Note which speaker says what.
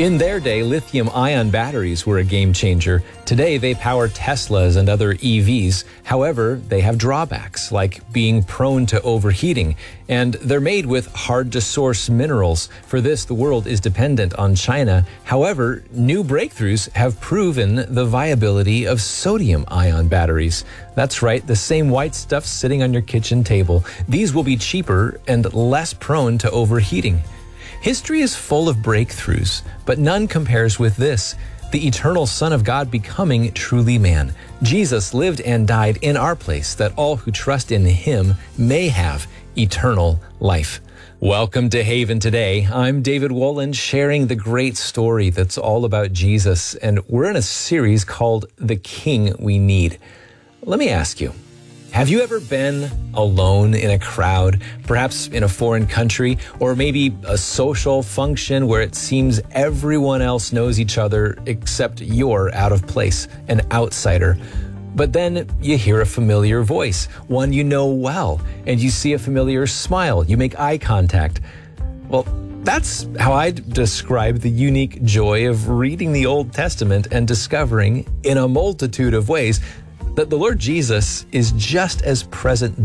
Speaker 1: In their day, lithium-ion batteries were a game changer. Today, they power Teslas and other EVs. However, they have drawbacks, like being prone to overheating. And they're made with hard-to-source minerals. For this, the world is dependent on China. However, new breakthroughs have proven the viability of sodium-ion batteries. That's right, the same white stuff sitting on your kitchen table. These will be cheaper and less prone to overheating. History is full of breakthroughs, but none compares with this, the eternal Son of God becoming truly man. Jesus lived and died in our place that all who trust in him may have eternal life. Welcome to Haven Today. I'm David Wolin, sharing the great story that's all about Jesus, and we're in a series called The King We Need. Let me ask you, have you ever been alone in a crowd, perhaps in a foreign country, or maybe a social function where it seems everyone else knows each other except you're out of place, an outsider? But then you hear a familiar voice, one you know well, and you see a familiar smile. You make eye contact. Well, that's how I'd describe the unique joy of reading the Old Testament and discovering, in a multitude of ways, that the Lord Jesus is just as present